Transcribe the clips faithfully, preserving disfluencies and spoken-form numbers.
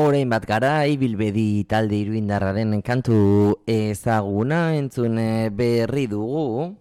Orain bat gara, ibilbedi talde iruindarraren kantu ezaguna entzun berri dugu.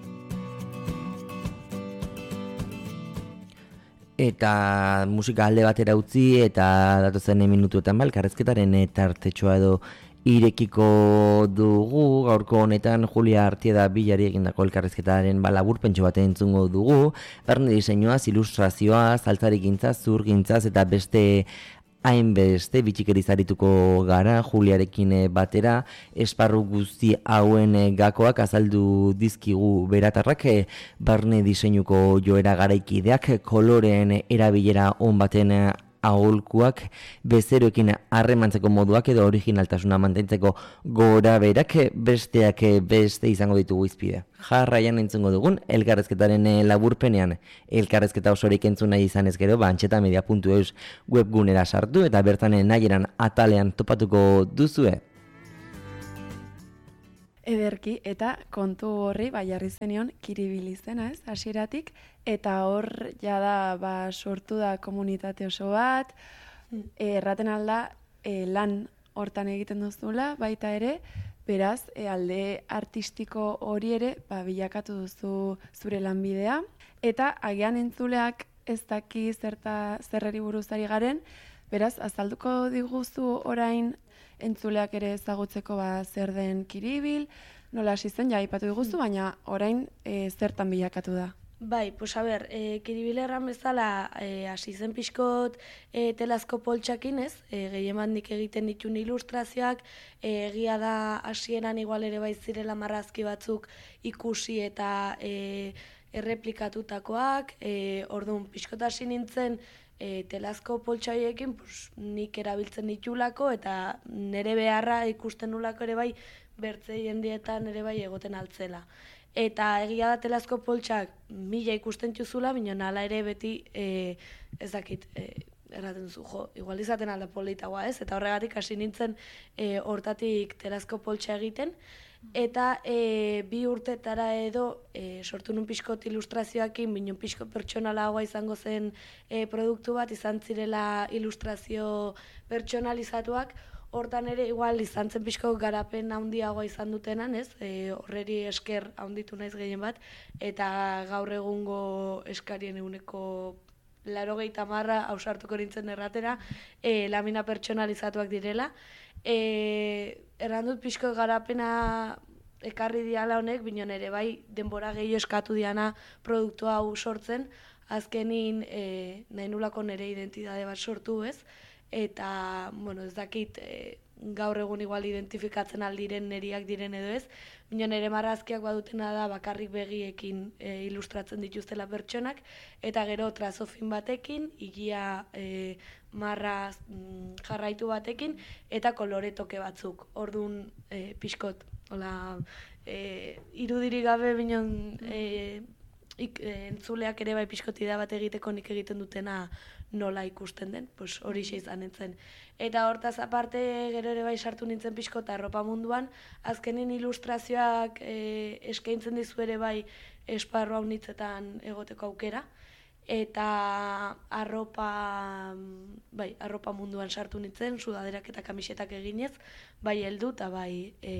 Eta musika alde batera utzi eta datozen minutuetan balkarrezketaren tartetxoa edo irekiko dugu. Gaurko honetan Julia Artieda Bilari egindako elkarrizketaren laburpentxo bat entzungo dugu. Barne diseinuaz, ilustrazioa, zaltzarikintza, zurgintzaz eta beste hainbeste bitxikeria arituko gara Juliarekin batera. Esparru guzti hauen gakoak azaldu dizkigu beratarrak, barne diseinuko joera garaikideak, koloreen erabilera on baten aholkuak, bezeroekin harremantzeko moduak edo originaltasuna mantentzeko gora berak, besteak beste izango ditugu izpide. Jarraian entzungo dugun, elkarrezketaren laburpenean, elkarrezketa osorik entzun nahi izan ez gero, antxetamedia puntu eus webgunera sartu eta bertan nahieran atalean topatuko duzue. Ederki, eta kontu horri bai jarri zenion Kiribil izena, ez, hasieratik, eta hor jada ba, sortu da komunitate oso bat, mm. erraten alda e, lan hortan egiten duzula, baita ere, beraz, e, alde artistiko hori ere ba, bilakatu duzu zure lanbidea, eta agian entzuleak ez daki zerta zerreri buruzari garen, beraz, azalduko diguzu orain entzuleak ere ezagutzeko ba, zer den Kiribil, nola hasi zen, ja aipatu diguzu, baina orain e, zertan bilakatu da. Bai, pues a ber, e, Kiribil erran bezala e, hasi zen pixkot e, telazko poltsakin, ez? E, Gehiemandik egiten ditun ilustrazioak, e, egia da hasieran igual ere bai zirela marrazki batzuk ikusi eta e, erreplikatutakoak, e, orduan pixkot hasi nintzen, E, telazko poltsaiekin pues, nik erabiltzen ditulako eta nire beharra ikusten nulako ere bai bertze jendietan ere bai egoten altzela. Eta egia da telazko poltsak mila ikusten txuzula, baina nala ere beti e, ez dakit, e, erraten duzu, jo, igual izaten alda politagoa ez, eta horregatik hasi nintzen e, hortatik telazko poltsa egiten, eta e, bi urtetara edo e, sortu nun pixkot ilustrazioakin, binen pixko pertsonalagoa izango zen e, produktu bat, izan zirela ilustrazio pertsonalizatuak, hortan ere igual izan zen pixko garapen handiagoa izan dutenan, ez? E, horreri esker handitu naiz gehien bat, eta gaur egungo eskarien eguneko laurogeita hamarra ausartuko nintzen erratera, e, lamina pertsonalizatuak direla. E, erran dut pixko garapena ekarri diala honek, binon ere bai denbora gehi eskatu diana produktu hau sortzen, azkenin e, nahi nulako nire identitate bat sortu ez, eta bueno, ez dakit e, gaur egun igual identifikatzen aldiren neriak diren edo ez, binon ere marrazkiak badutena da bakarrik begiekin e, ilustratzen dituztela pertsonak, eta gero trazofin batekin, igia e, marra mm, jarraitu batekin, eta kolore toke batzuk. Orduan e, pixkot, hola, e, irudiri gabe binon e, ik, e, entzuleak ere bai pixkotidea bat egiteko nik egiten dutena nola ikusten den, pues hori xe izan nintzen. Eta hortaz aparte gero ere bai sartu nintzen pixkota arropa munduan, azkenin ilustrazioak e, eskaintzen dizu ere bai esparru haunitzetan egoteko aukera, eta arropa, bai, arropa munduan sartu nintzen, sudaderak eta kamisetak eginez, bai heldu eta bai e,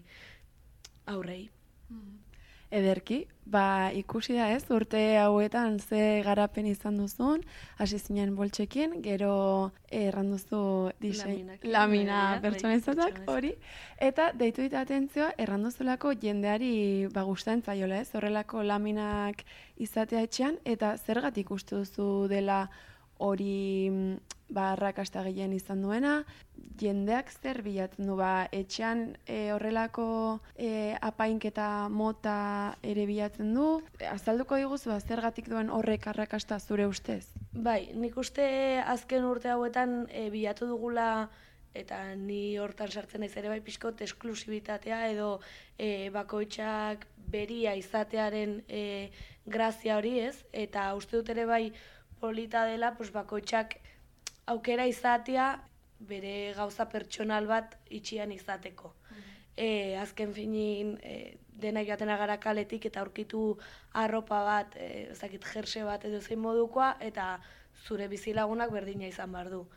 aurrei. Ederki, ba ikusi da ez, urte hauetan ze garapen izan duzun, hasi zinen boltsekin, gero erran duzu disein, lamina pertsonalizatak hori, eta deitu dit atentzioa erran duzulako jendeari ba gustatzen zaiola ez, horrelako laminak izatea etxean, eta zergatik uste duzu dela hori ba arrakasta gehien izan duena, jendeak zer bilatzen du ba etxean e, horrelako e, apainketa mota ere bilatzen du, azalduko diguzu zergatik duen horrek arrakasta zure ustez? Bai, nik uste azken urte hauetan e, bilatu dugula, eta ni hortan sartzen naiz ere bai pixkot esklusibitatea edo e, bakoitzak beria izatearen e, grazia hori ez, eta uste dut ere bai polita dela, pues bakoitzak aukera izatea bere gauza pertsonal bat itxian izateko. Mm-hmm. E, azken finin e, denak joaten gara kaletik eta aurkitu arropa bat, e, ezakit jerse bat edo zein modukoa, eta zure bizilagunak berdina izan behar du.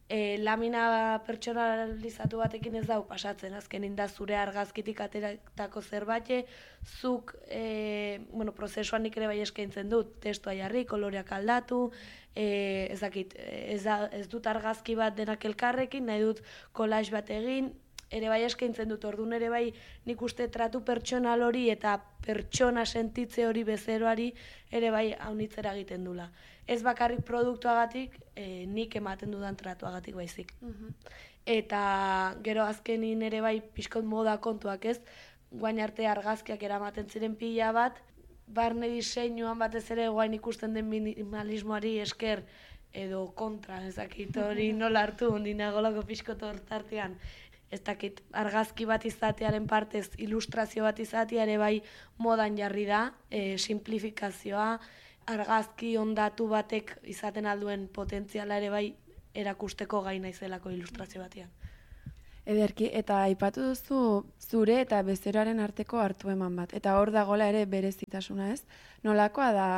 E, lamina pertsonalizatu batekin ez dau pasatzen, azkenin da zure argazkitik ateratako zerbait, zuk e, bueno, prozesuan nik ere bai eskaintzen dut, testua jarri, koloreak aldatu, e, ez dakit, ez, da, ez dut argazki bat denak elkarrekin, nahi dut collage bat egin, ere bai eskaintzen dut, orduan ere bai nik uste tratu pertsonal hori eta pertsona sentitze hori bezeroari ere bai haunitzera egiten dula. Ez bakarrik produktuagatik, e, nik ematen dudan tratuagatik baizik. Uh-huh. Eta gero azkenin ere bai pixkot moda kontuak ez, guain arte argazkiak eramaten ziren pila bat, barne diseinuan batez ere guain ikusten den minimalismoari esker edo kontra, ez dakit hori nola hartu, ninagolako pixkot hortartean. Ez dakit argazki bat izatearen partez ilustrazio bat izatea ere bai modan jarri da, e, simplifikazioa, argazki ondatu batek izaten alduen potentziala ere bai erakusteko gai naizelako ilustrazio batean. Ederki, eta aipatu duzu zure eta bezeroaren arteko hartu eman bat. Eta hor dagoela ere berezitasuna ez. Nolakoa da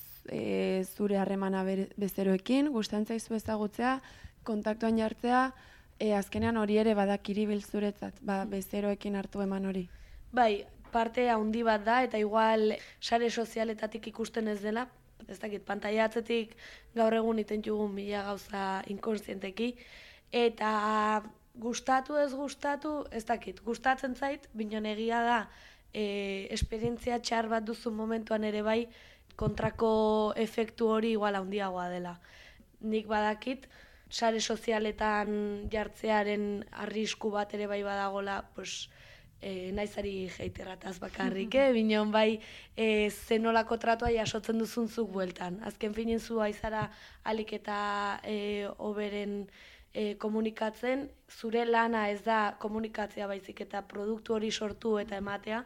e, zure harremana bezeroekin, gustatzen zaizu ezagutzea, kontaktuan jartzea, e, azkenean hori ere badakiribil zuretzat, ba, bezeroekin hartu eman hori. Bai, parte handi bat da, eta igual sare sozialetatik ikusten ez dela, ez dakit, pantaila atzetik gaur egun iten jugun mila gauza inkonsienteki, eta gustatu ez gustatu, ez dakit, gustatzen zait, binon egia da, e, esperientzia txar bat duzu momentuan ere bai, kontrako efektu hori igual handiagoa dela. Nik badakit, sare sozialetan jartzearen arrisku bat ere bai badagola, pues, E, naizari jeiterrataz bakarrik, eh? Binon bai e, zenolako tratua jasotzen duzunzuk bueltan. Azken finin zu aizara alik eta e, oberen e, komunikatzen, zure lana ez da komunikatzea baizik eta produktu hori sortu eta ematea,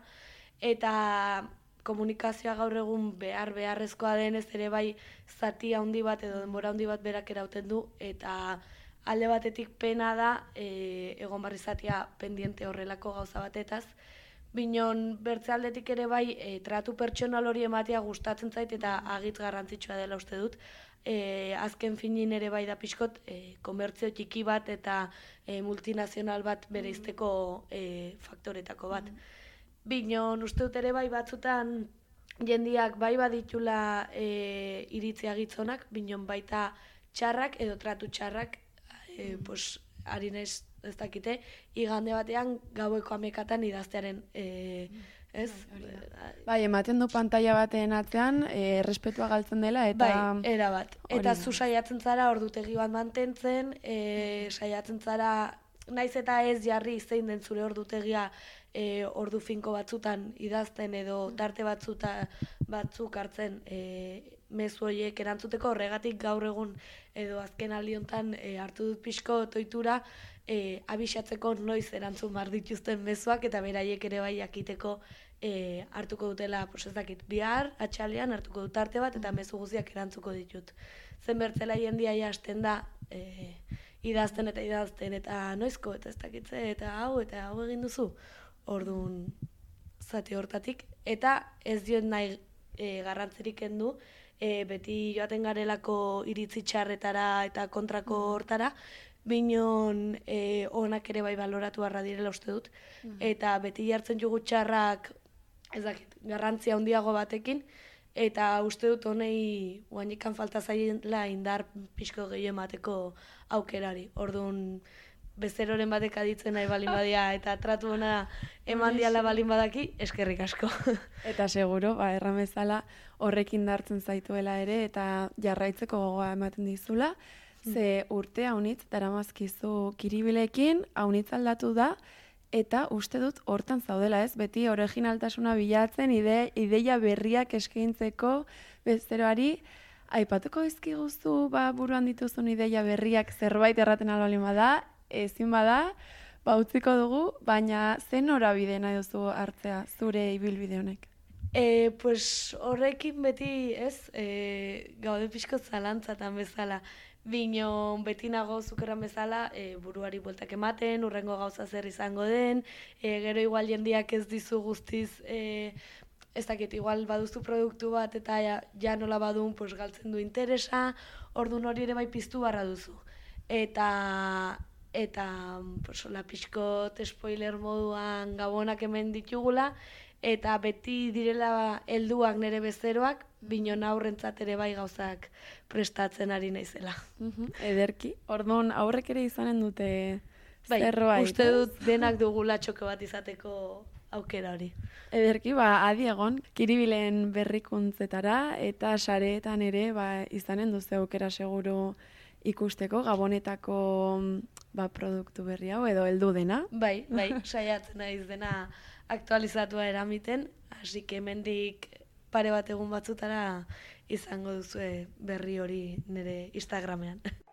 eta komunikazioa gaur egun behar beharrezkoa denez ere bai zati handi bat edo denbora handi bat berak erauten du, eta alde batetik pena da, e, egon barri zatia pendiente horrelako gauza batetaz, binon bertze aldetik ere bai e, tratu pertsonal hori ematea gustatzen zait eta agitz garrantzitsua dela uste dut. E, azken finin ere bai da pixkot, e, komertzio txiki bat eta e, multinazional bat bereizteko e, faktoretako bat. Binon uste dut ere bai batzutan jendiak bai baditula e, iritzia gitzonak, binon baita txarrak edo tratu txarrak, E, pues, ari naiz ez dakite, igande batean gaueko amekatan idaztearen, e, ez? Bai, ematen du pantaila baten atzean, e, respetua galtzen dela, eta... Bai, era bat. Eta zu saiatzen zara ordutegi bat mantentzen, e, saiatzen zara, naiz eta ez jarri zein den zure ordutegia e, ordu finko batzutan idazten edo tarte batzuta, batzuk hartzen e, mezu horiek erantzuteko, horregatik gaur egun edo azken aldiontan e, hartu dut pixko toitura e, abixatzeko noiz erantzun bar dituzten mezuak eta beraiek ere bai jakiteko e, hartuko dutela, pues ez dakit, bihar, atxalean hartuko dut arte bat eta mezu guztiak erantzuko ditut. Zen bertzela jendia hasten da e, idazten eta idazten eta noizko eta ez dakitze eta hau eta hau egin duzu. Orduan zati hortatik eta ez diot nahi e, garrantzerik kendu, E, beti joaten garelako iritzi txarretara eta kontrako hortara, binon e, onak ere bai baloratu harra direla uste dut, eta beti jartzen jugu txarrak, ez dakit, garrantzia handiago batekin, eta uste dut honei guainikan falta zaila indar pixko gehien bateko aukerari. Orduan, bezeroren batek aditzen nahi balin badia eta tratu ona eman diala balin badaki, eskerrik asko. Eta seguro, ba, erran bezala horrekin dartzen zaituela ere eta jarraitzeko gogoa ematen dizula, ze urte haunitz daramazkizu kiribilekin, haunitz aldatu da, eta uste dut hortan zaudela ez, beti originaltasuna bilatzen, ide, ideia berriak eskaintzeko bezeroari, aipatuko izkiguzu ba, buruan dituzun ideia berriak zerbait erraten albalin bada, ezin bada, ba utziko dugu, baina zen norabide nahi duzu hartzea zure ibilbide honek? E, pues horrekin beti, ez, e, gaude pixko zalantzatan bezala, bino beti nago zukeran bezala e, buruari bueltak ematen, urrengo gauza zer izango den, e, gero igual jendiak ez dizu guztiz, e, ez dakit, igual baduzu produktu bat eta ja, ja nola badun pues, galtzen du interesa, orduan hori ere bai piztu barra duzu. eta eta pues, la pixkot spoiler moduan gabonak hemen ditugula, eta beti direla helduak nire bezeroak, binon aurrentzat ere bai gauzak prestatzen ari naizela. Ederki, orduan aurrek ere izanen dute bai, zerbait. Uste dut denak dugula txoke bat izateko aukera hori. Ederki, ba, adi egon, Kiribilen berrikuntzetara eta sareetan ere ba, izanen duzu aukera seguru ikusteko Gabonetako ba, produktu berri hau edo heldu dena. Bai, bai, saiatzen naiz dena aktualizatua eramiten, hasi que hemendik pare bat egun batzutara izango duzue berri hori nire Instagramean.